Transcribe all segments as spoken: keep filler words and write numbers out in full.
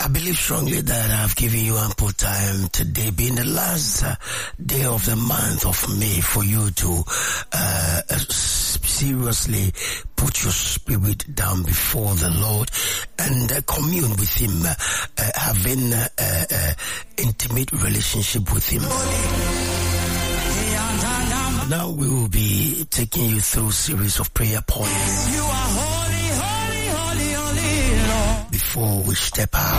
I believe strongly that I've given you ample time today, being the last uh, day of the month of May, for you to uh, seriously put your spirit down before the Lord and uh, commune with Him, uh, uh, having uh, uh, uh, intimate relationship with Him. Now we will be taking you through a series of prayer points. You are holy, holy, holy, holy, Lord. Before we step out,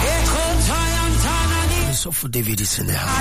so for David is in the house.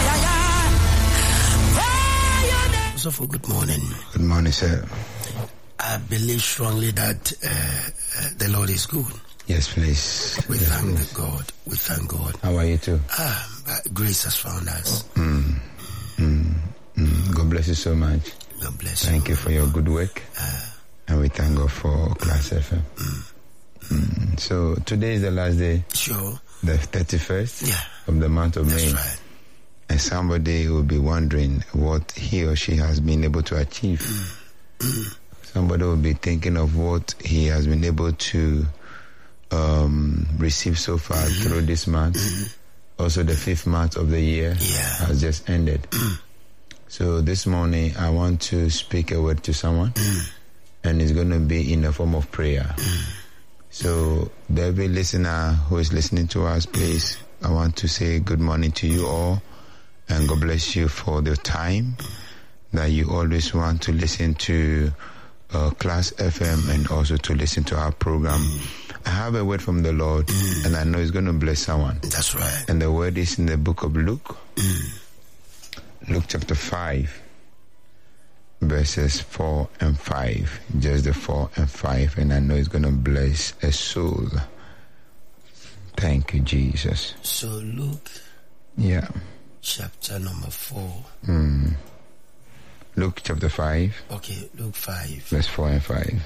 So for good morning. Good morning, sir. I believe strongly that uh, uh, the Lord is good. Yes, please. We yes, thank please. God. We thank God. How are you too? Ah, grace has found us. Mm. Mm. Mm. God bless you so much. God bless thank you. Thank you for your good work. Uh, and we thank God for Class F M. Mm. Mm. So today is the last day. Sure. The thirty-first yeah. of the month of That's May. Right. And somebody will be wondering what he or she has been able to achieve. Mm. Mm. Somebody will be thinking of what he has been able to um, receive so far mm-hmm. through this month. Mm-hmm. Also, the fifth month of the year yeah. has just ended. Mm. So this morning, I want to speak a word to someone, mm. and it's going to be in the form of prayer. Mm. So, every listener who is listening to us, please, I want to say good morning to you all, and God bless you for the time that you always want to listen to uh, Class F M and also to listen to our program. I have a word from the Lord, and I know it's going to bless someone. That's right. And the word is in the book of Luke, mm. Luke chapter five, verses four and five. Just the four and five, and I know it's going to bless a soul. Thank you, Jesus. So Luke, yeah, chapter number four. Mm. Luke chapter five. Okay, Luke five, verse four and five.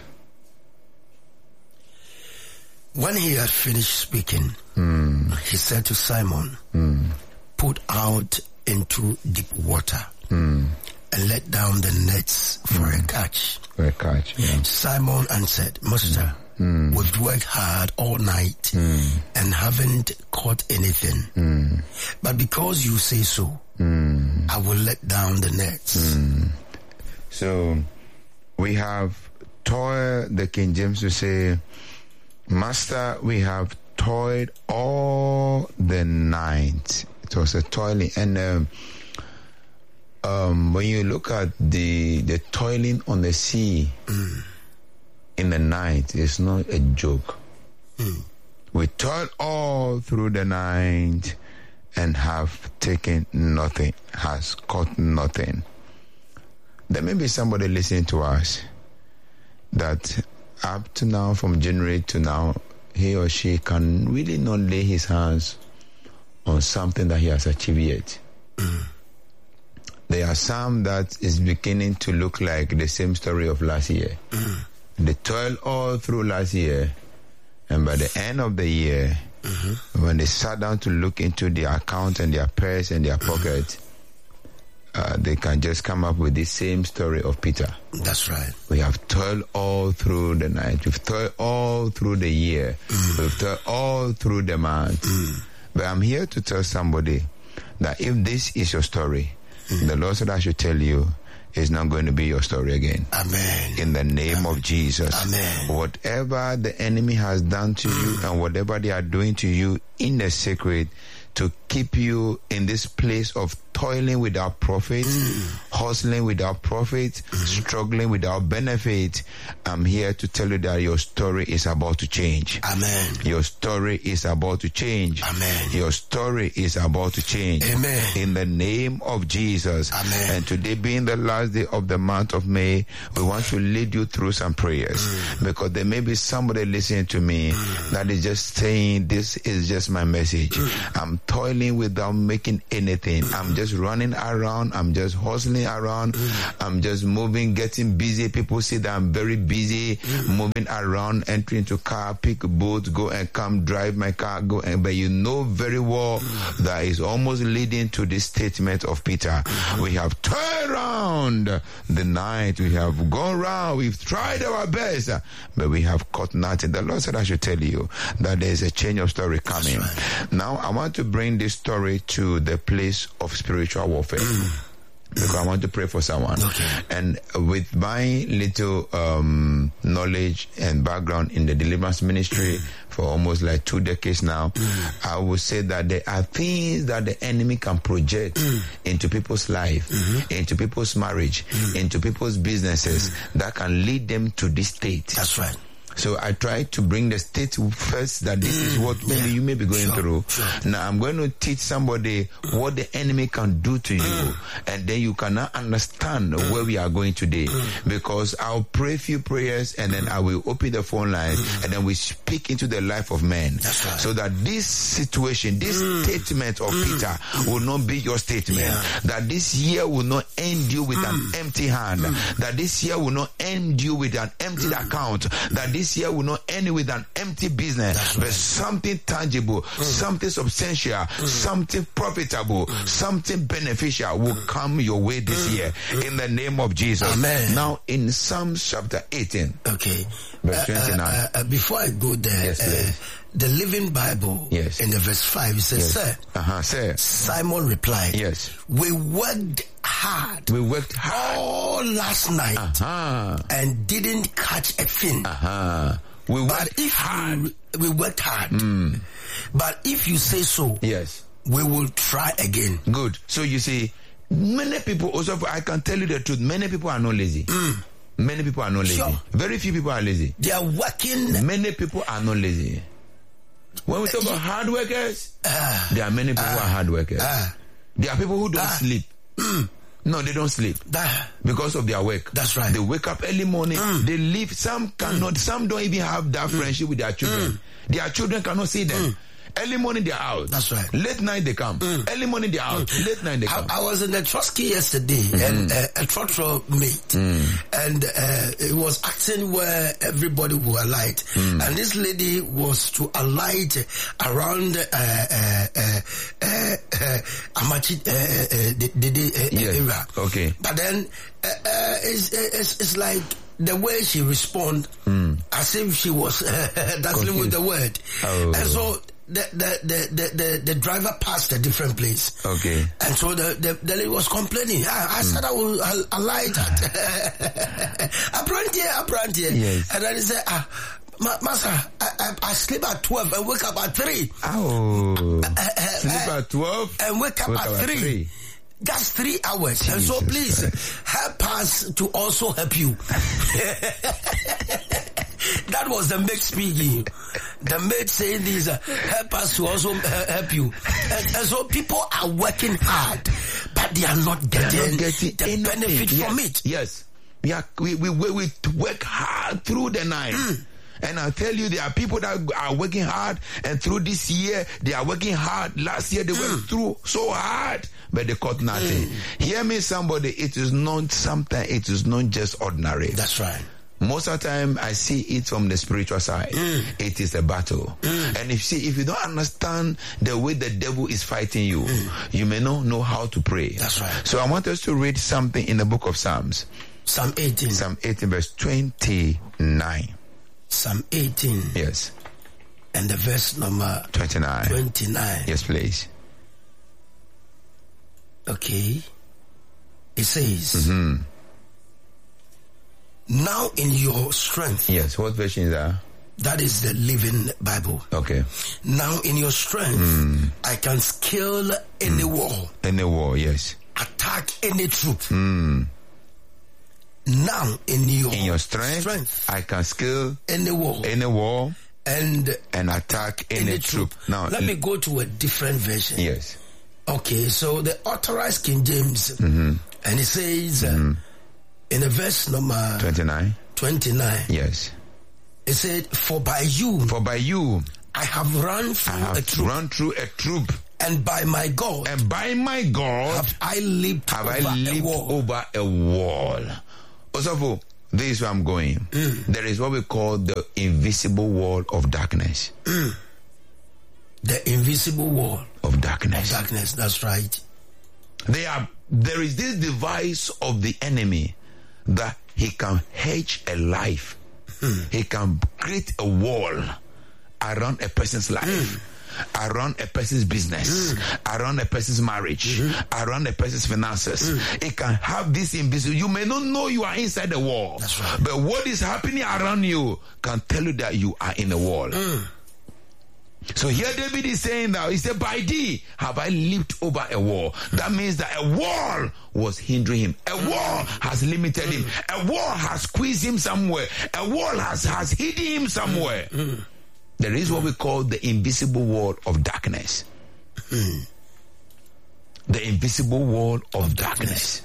When he had finished speaking, mm. he said to Simon, mm. "Put out into deep water mm. and let down the nets for mm. a catch." For a catch, yeah. Simon answered, "Master, mm. we've worked hard all night mm. and haven't caught anything. Mm. But because you say so, mm. I will let down the nets." Mm. So we have toiled, the King James will say, "Master, we have toiled all the night." It was a toiling. And um, um, when you look at the the toiling on the sea mm. in the night, it's not a joke. Mm. We toiled all through the night and have taken nothing, has caught nothing. There may be somebody listening to us that up to now, from January to now, he or she can really not lay his hands on something that he has achieved yet. Mm. There are some that is beginning to look like the same story of last year. Mm. They toiled all through last year, and by the end of the year, mm-hmm. when they sat down to look into their account and their purse and their pocket, uh, they can just come up with the same story of Peter. That's right. We have toiled all through the night. We've toiled all through the year. Mm. We've toiled all through the month. Mm. But I'm here to tell somebody that if this is your story, mm. the Lord said I should tell you, it's not going to be your story again. Amen. In the name Amen. of Jesus. Amen. Whatever the enemy has done to you and whatever they are doing to you in the secret to keep you in this place of toiling without profit, mm. hustling without profit, mm. struggling without benefit, I'm here to tell you that your story is about to change. Amen. Your story is about to change. Amen. Your story is about to change. Amen. In the name of Jesus. Amen. And today being the last day of the month of May, we want to lead you through some prayers. Mm. Because there may be somebody listening to me mm. that is just saying, this is just my message. Mm. I'm toiling without making anything. I'm just running around. I'm just hustling around. I'm just moving, getting busy. People see that I'm very busy, moving around, entering into car, pick a boat, go and come, drive my car, go and, but you know very well that is almost leading to this statement of Peter. We have turned around the night. We have gone around. We've tried our best, but we have caught nothing. The Lord said I should tell you that there is a change of story coming. Right. Now, I want to bring this story to the place of spiritual warfare. Mm. Because I want to pray for someone. Okay. And with my little um, knowledge and background in the deliverance ministry mm. for almost like two decades now, mm. I would say that there are things that the enemy can project mm. into people's life, mm-hmm. into people's marriage, mm. into people's businesses mm. that can lead them to this state. That's right. So I try to bring the state first, that this mm, is what maybe yeah, you may be going sure, through. Sure. Now I'm going to teach somebody what the enemy can do to you, mm. and then you cannot understand mm. where we are going today. Mm. Because I'll pray a few prayers, and then I will open the phone line, mm. and then we speak into the life of men. That's right. So that this situation, this mm. statement of mm. Peter will not be your statement. Yeah. That this year will not end you with mm. an empty hand. Mm. That this year will not end you with an empty mm. account. That this year will not end with an empty business, That's but right. something tangible, mm. something substantial, mm. something profitable, mm. something beneficial will come your way this mm. year in the name of Jesus. Amen. Now in Psalms chapter eighteen, okay, verse twenty-nine. Uh, uh, uh, before I go there, yes, uh, the Living Bible, yes. in the verse five, it says, yes. "Sir, uh-huh, sir." Simon replied, "Yes, we worked hard. We worked hard all last night, uh-huh. and didn't catch a thing. Uh-huh. We worked but if hard. You, we worked hard. Mm. But if you say so, yes, we will try again." Good. So you see, many people also, I can tell you the truth, many people are not lazy. Mm. Many people are not lazy. Sure. Very few people are lazy. They are working. Many people are not lazy. When we talk about hard workers, uh, there are many people uh, who are hard workers. Uh, there are people who don't uh, sleep. Mm. No, they don't sleep that, because of their work. That's right. They wake up early morning. Mm. They leave. Some cannot. Mm. Some don't even have that mm. friendship with their children. Mm. Their children cannot see them. Mm. Early morning they're out. That's right. Late night they come. Mm. Early morning they're out. Mm. Late night they come. I, I was in the Trotsky yesterday, mm-hmm. and uh, a trotro mate, mm. and uh, it was acting where everybody will alight, mm. and this lady was to alight around uh, uh, uh, uh, uh, Amachi uh, uh, the, the, the uh, yes. area. Okay. But then uh, uh, it's, it's it's like the way she respond, mm. as if she was uh, dancing with the word, oh. and so. The the, the the the the driver passed a different place. Okay. And so the the, the lady was complaining. I, I mm. said I will I, I lied that. Apprentice, apprentice. Yes. And then he said, ah, Ma- Master, I, I I sleep at twelve and wake up at three. Oh. Uh, uh, sleep uh, at twelve and wake up, wake at, up three. at three. That's three hours. Jesus and so please Christ. help us to also help you. That was the maid speaking. The maid saying this, uh, help us to also uh, help you. And, and so people are working hard, but they are not getting, are not getting the anything. benefit yes. from it. Yes. We, are, we, we, we work hard through the night. Mm. And I tell you, there are people that are working hard, and through this year, they are working hard. Last year, they mm. went through so hard, but they caught nothing. Mm. Hear me, somebody, it is not something, it is not just ordinary. That's right. Most of the time, I see it from the spiritual side. Mm. It is a battle. Mm. And if see, if you don't understand the way the devil is fighting you, mm. you may not know how to pray. That's right. So I want us to read something in the book of Psalms. Psalm eighteen. Psalm eighteen, verse twenty-nine. Psalm eighteen. Yes. And the verse number twenty-nine. twenty-nine. Yes, please. Okay. It says, mm-hmm. now in your strength. Yes, what version is that? That is the Living Bible. Okay. Now in your strength, mm. I can scale any mm. wall. Any wall, yes. Attack any troop. Mm. Now in your, in your strength, strength, I can scale any wall. Any wall. And, and attack any, any troop. troop. Now let l- me go to a different version. Yes. Okay, so the authorized King James, mm-hmm. and it says mm-hmm. uh, in the verse number twenty-nine. twenty-nine. Yes. It said, "For by you, for by you, I have run through I have a troop, run through a troop, And by my God, and by my God, have I leaped have over I leaped a wall. over a wall. Also, this is where I'm going. Mm. There is what we call the invisible wall of darkness. Mm. The invisible wall of darkness. Of darkness, that's right. They are, there is this device of the enemy that he can hedge a life. Mm. He can create a wall around a person's life. Mm. Around a person's business, mm. around a person's marriage, mm-hmm. around a person's finances. Mm. It can have this invisible. You may not know you are inside the wall, that's right. But what is happening around you can tell you that you are in a wall. Mm. So here David is saying that, he said, by thee have I leaped over a wall. That means that a wall was hindering him. A wall has limited him. A wall has squeezed him somewhere. A wall has, has hidden him somewhere. Mm. There is what we call the invisible wall of darkness. Mm. The invisible wall of, of darkness. darkness.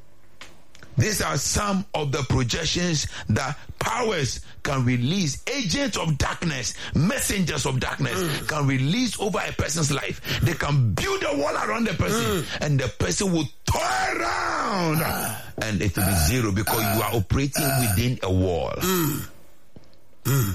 These are some of the projections that powers can release. Agents of darkness, messengers of darkness mm. can release over a person's life. They can build a wall around the person, mm. and the person will toy around, uh, and it will be uh, zero because uh, you are operating uh, within a wall. Mm. Mm.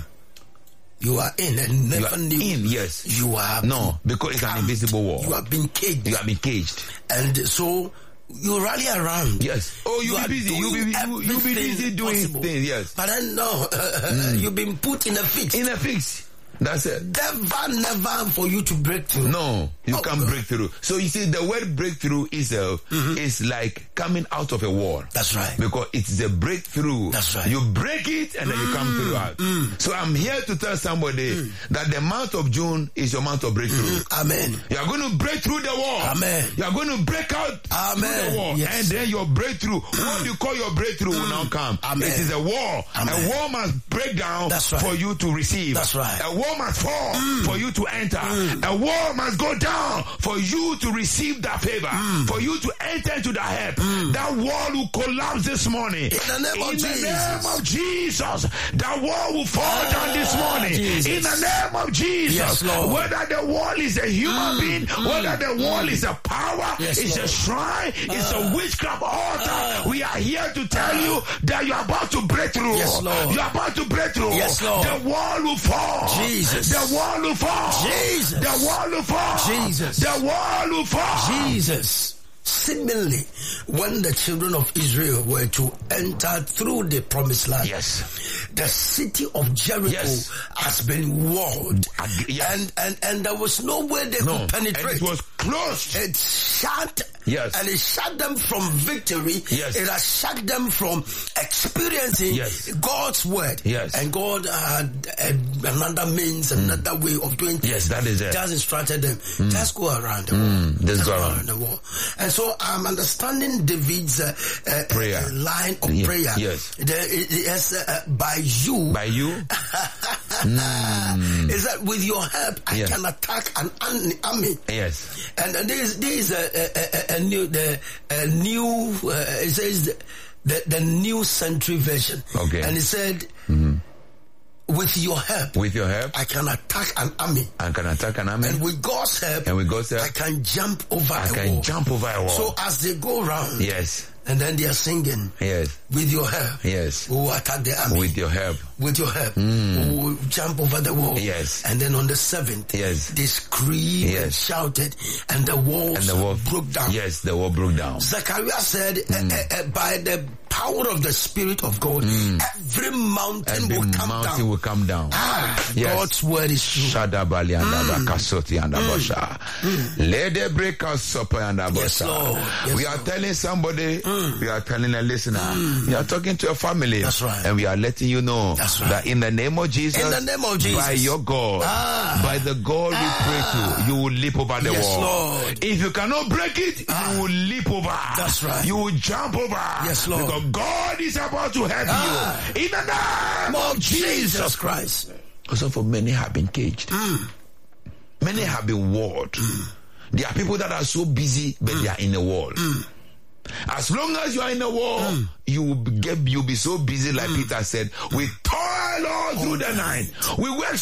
You are in and never you are knew. In, yes. You are no, because it's an invisible wall. You have been caged. You have been caged. And so you rally around. Yes. Oh, you'll you be busy. You'll be, you, you'll be busy doing possible. things, yes. But then no, mm. you've been put in a fix. In a fix. That's it. Never, never for you to break through. No, you oh, can't God. break through. So you see, the word breakthrough is a, mm-hmm. is like coming out of a wall. That's right. Because it's a breakthrough. That's right. You break it and then mm. you come through out. Mm. So I'm here to tell somebody mm. that the month of June is your month of breakthrough. Mm. Amen. You are going to break through the wall. Amen. You are going to break out Amen. through the wall. Yes. And then your breakthrough, what you call your breakthrough mm. will now come. Amen. It is a wall. Amen. A wall must break down That's right. for you to receive. That's right. A wall must fall. Mm. For you to enter. Mm. A wall must go down for you to receive that favor. Mm. For you to enter into that help. Mm. That wall will collapse this morning. In the name of in Jesus. In the name of Jesus. That wall will fall ah, down this morning. Jesus. In the name of Jesus. Yes, Lord. Whether the wall is a human mm. being, mm. whether the wall mm. is a power, yes, it's Lord. a shrine, ah. it's a witchcraft altar. Ah. We are here to tell ah. you that you're about to break through. Yes, Lord. You're about to break through. Yes, Lord. The wall will fall. Jesus. The wall will fall. Jesus. The wall will fall. Jesus. The wall will fall. Jesus. Similarly, when the children of Israel were to enter through the promised land, yes, the city of Jericho yes. has been walled, uh, yes. and, and and there was no way they no. could penetrate. And it was closed. It shut. Yes. And it shut them from victory. Yes. It has shut them from experiencing yes. God's word. Yes. And God had uh, another means, mm. another way of doing things. Yes, that is it. Just instructed them. Mm. Just go around the wall. Mm. Just, just go around. around the wall. And so I'm understanding David's uh, uh, prayer. Uh, line of yes. prayer. Yes. The, it, it's, uh, by you. By you. mm. Is that with your help I yes. can attack an army. Yes. And uh, there is there is a, a, a, a new the a new uh, it says the, the the New Century Version. Okay. And it said. Mm-hmm. With your help, with your help, I can attack an army. I can attack an army, and with God's help, and with God's help, I can jump over I a can wall. jump over a wall. So as they go round, yes, and then they are singing, yes, with your help, yes, we will attack the army. With your help, with your help, mm. we will jump over the wall. Yes, and then on the seventh, yes, they screamed yes. and shouted, and the walls and the wall broke down. Yes, the wall broke down. Zechariah said, mm. uh, uh, by the power of the Spirit of God, mm. every mountain every will come mountain down. will come down. Ah, yes. God's word is true. Shadabali and mm. Abakasoti and Abasha. Mm. Let the breakers supper and Abasha. Yes, Lord. Yes, we are Lord. telling somebody, mm. we are telling a listener, mm. we are talking to a family. That's right. And we are letting you know That's right. that in the name of Jesus, in the name of Jesus, by your God, ah. by the God we ah. pray to, you will leap over the yes, wall. Lord. If you cannot break it, ah. you will leap over. That's right. You will jump over. Yes, Lord. Because God is about to help ah. you. In the name of Jesus, Jesus Christ. Also, for many have been caged. Mm. Many mm. have been walled. Mm. There are people that are so busy, but mm. they are in a wall. Mm. As long as you are in a wall, mm. you will get you'll be so busy, like mm. Peter said. We toil all through the night. We work